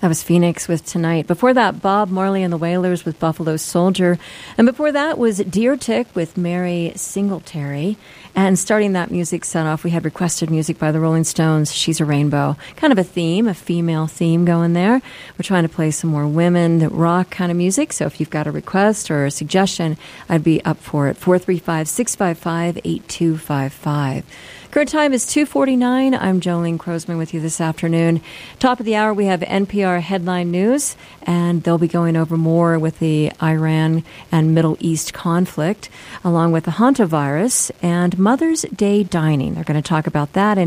That was Phoenix with Tonight. Before that, Bob Marley and the Wailers with Buffalo Soldier. And before that was Deer Tick with Mary Singletary. And starting that music set off, we had requested music by the Rolling Stones, She's a Rainbow. Kind of a theme, a female theme going there. We're trying to play some more women that rock kind of music. So if you've got a request or a suggestion, I'd be up for it. 435-655-8255. Current time is 2:49. I'm Jolene Crosman with you this afternoon. Top of the hour, we have NPR Headline News, and they'll be going over more with the Iran and Middle East conflict, along with the hantavirus and Mother's Day dining. They're going to talk about that. And